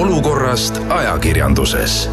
olukorrast ajakirjanduses.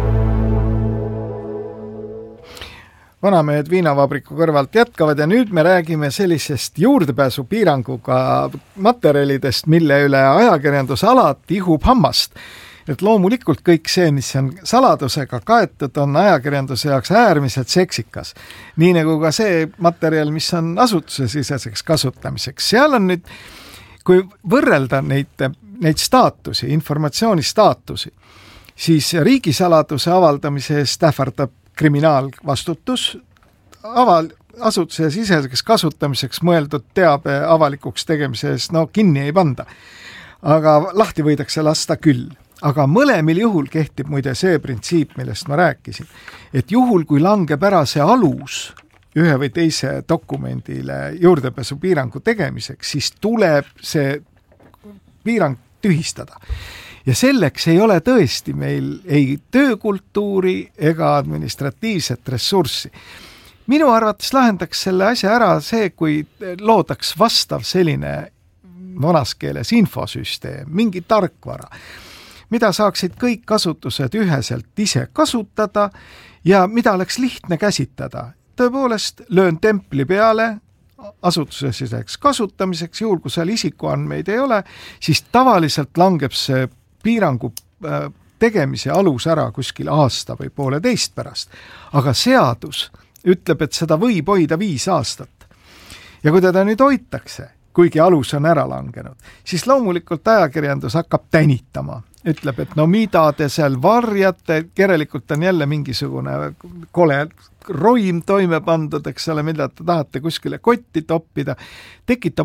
Vanamehed viinavabriku kõrvalt jätkavad ja nüüd me räägime sellisest juurdepääsupiiranguga materjalidest, mille üle ajakirjandus alati ihub hammast. Et loomulikult kõik see, mis on saladusega kaetud, on ajakirjanduse jaoks äärmiselt seksikas. Nii nagu ka see materjal, mis on asutusesiseseks kasutamiseks. Seal on nüüd, kui võrrelda neid staatusi, informatsiooni staatusi, siis riigisaladuse avaldamise eest ähvardab kriminaalvastutus, asutuse siseseks kasutamiseks mõeldud teabe avalikuks tegemise eest kinni ei panda. Aga lahti võidakse lasta küll. Aga mõlemil juhul kehtib muide see printsiip, millest ma rääkisin, et juhul, kui langeb ära see alus ühe või teise dokumendile juurdepääsu piirangu tegemiseks, siis tuleb see piirang tühistada. Ja selleks ei ole tõesti meil ei töökultuuri ega administratiivset ressurssi. Minu arvates lahendaks selle asja ära see, kui loodaks vastav selline vanas keeles infosüsteem, mingi tarkvara, mida saaksid kõik asutused üheselt ise kasutada ja mida oleks lihtne käsitada. Tõepoolest, löön templi peale asutusesiseseks kasutamiseks, juhul kui seal isikuandmeid ei ole, siis tavaliselt langeb see piirangu tegemise alus ära kuskil aasta või 1,5 pärast. Aga seadus ütleb, et seda võib hoida 5 aastat. Ja kui teda nüüd hoitakse, kuigi alus on ära langenud, siis loomulikult ajakirjandus hakkab tänitama. Ütleb, et mida te seal varjate, järelikult on jälle mingisugune kole roim toime pandud, eks ole, mida te tahate kuskile kotti toppida, tekitab